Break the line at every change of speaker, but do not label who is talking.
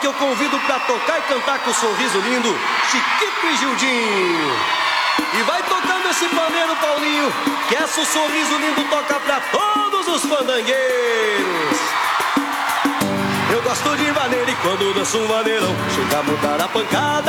eu convido pra tocar e cantar com sorriso lindo Chiquito e Gildinho. E vai tocando esse pandeiro, Paulinho, que essa o sorriso lindo toca pra todos os fandangueiros. Eu gosto de maneira e quando danço um maneirão chega a mudar a pancada.